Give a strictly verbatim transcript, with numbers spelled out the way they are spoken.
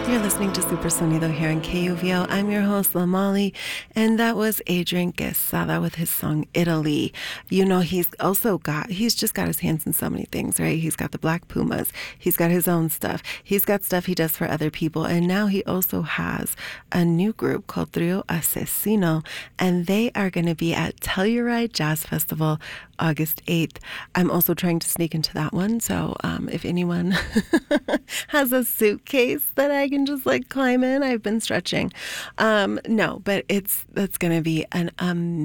You're listening to Super Sonido here on K U V O. I'm your host, Lamali, and that was Adrian Quesada with his song Italy. You know, he's also got, he's just got his hands in so many things, right? He's got the Black Pumas. He's got his own stuff. He's got stuff he does for other people. And now he also has a new group called Trio Asesino, and they are going to be at Telluride Jazz Festival August eighth. I'm also trying to sneak into that one. So um, if anyone has a suitcase that I can just like climb in, I've been stretching. Um, no, but it's, that's going to be an amazing